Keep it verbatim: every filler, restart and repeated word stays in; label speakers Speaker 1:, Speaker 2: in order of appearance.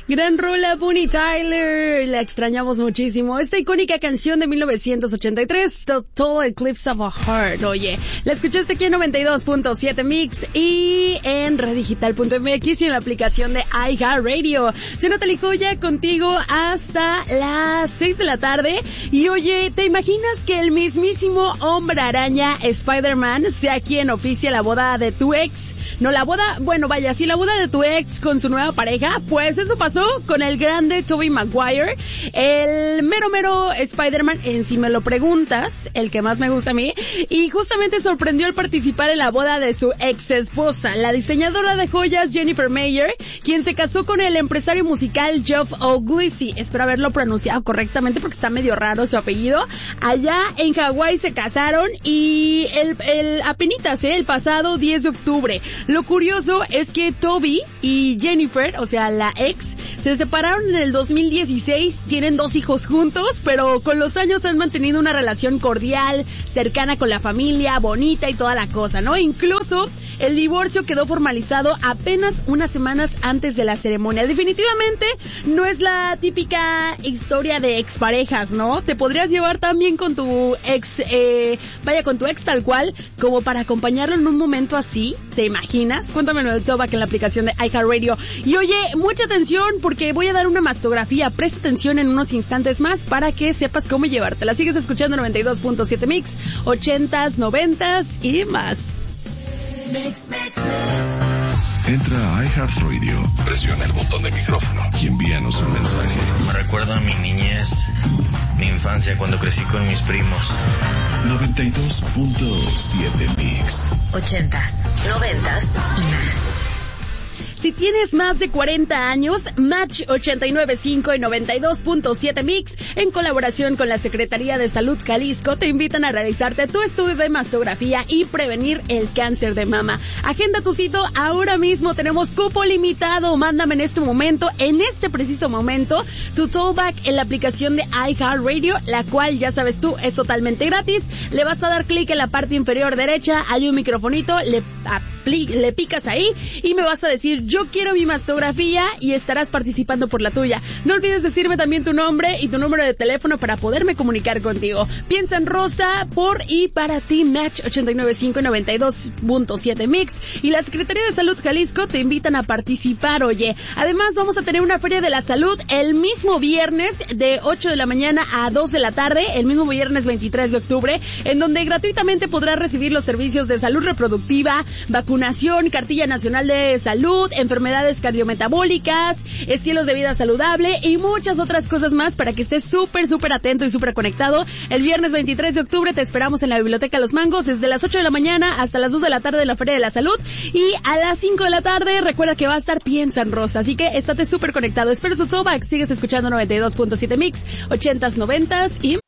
Speaker 1: Gran rola, Bonnie Tyler, la extrañamos muchísimo. Esta icónica canción de mil novecientos ochenta y tres, Total Eclipse of a Heart. Oye, la escuchaste aquí en noventa y dos punto siete Mix y en redigital punto m x y en la aplicación de iHeartRadio. Soy Talicoya contigo hasta las seis de la tarde. Y oye, ¿te imaginas que el mismísimo Hombre Araña Spider-Man sea quien oficia la boda de tu ex? No, la boda, bueno, vaya, sí, la boda de tu ex con su nueva pareja. Pues eso pasó con el grande Tobey Maguire, el mero mero Spider-Man, en si me lo preguntas, el que más me gusta a mí, y justamente sorprendió al participar en la boda de su ex esposa, la diseñadora de joyas Jennifer Mayer, quien se casó con el empresario musical Geoff O'Gleasy. Espero haberlo pronunciado correctamente porque está medio raro su apellido. Allá en Hawái se casaron y el, el apenitas, ¿eh? el pasado diez de octubre. Lo curioso es que Toby y Jennifer, o sea, la ex, se separaron en el dos mil dieciséis, tienen dos hijos juntos, pero con los años han mantenido una relación cordial, cercana con la familia, bonita y toda la cosa, ¿no? Incluso el divorcio quedó formalizado apenas unas semanas antes de la ceremonia. Definitivamente no es la típica historia de exparejas, ¿no? Te podrías llevar también con tu ex, eh, vaya, con tu ex tal cual, como para acompañarlo en un momento así, ¿te imaginas? Cuéntamelo en el Throwback en la aplicación de iHeartRadio. Y oye, mucha atención porque voy a dar una mastografía. Presta atención en unos instantes más para que sepas cómo llevártela. Sigues escuchando noventa y dos punto siete Mix, ochentas, noventas y más.
Speaker 2: Mix, mix, mix. Entra a iHeartRadio, presiona el botón de micrófono y envíanos un mensaje.
Speaker 3: Me recuerda a mi niñez, mi infancia cuando crecí con mis primos.
Speaker 2: noventa y dos punto siete Mix.
Speaker 4: Ochentas, noventas y más.
Speaker 1: Si tienes más de cuarenta años, Match ochenta y nueve punto cinco y noventa y dos punto siete Mix, en colaboración con la Secretaría de Salud Jalisco, te invitan a realizarte tu estudio de mastografía y prevenir el cáncer de mama. Agenda tu cita ahora mismo, tenemos cupo limitado. Mándame en este momento, en este preciso momento, tu Throwback en la aplicación de iHeartRadio, la cual, ya sabes tú, es totalmente gratis. Le vas a dar clic en la parte inferior derecha, hay un microfonito, le, le picas ahí y me vas a decir: yo quiero mi mastografía, y estarás participando por la tuya. No olvides decirme también tu nombre y tu número de teléfono para poderme comunicar contigo. Piensa en Rosa, por y para ti. Match ochenta y nueve punto cinco y noventa y dos punto siete Mix y la Secretaría de Salud Jalisco te invitan a participar. Oye, además vamos a tener una Feria de la Salud el mismo viernes de ocho de la mañana a dos de la tarde, el mismo viernes veintitrés de octubre, en donde gratuitamente podrás recibir los servicios de salud reproductiva, vacunación, cartilla nacional de salud, enfermedades cardiometabólicas, estilos de vida saludable y muchas otras cosas más, para que estés súper, súper atento y súper conectado. El viernes veintitrés de octubre te esperamos en la Biblioteca Los Mangos desde las ocho de la mañana hasta las dos de la tarde de la Feria de la Salud, y a las cinco de la tarde recuerda que va a estar Piensa en Rosa, así que estate súper conectado. Espero tu throwback. Sigues escuchando noventa y dos punto siete Mix, ochentas, noventas y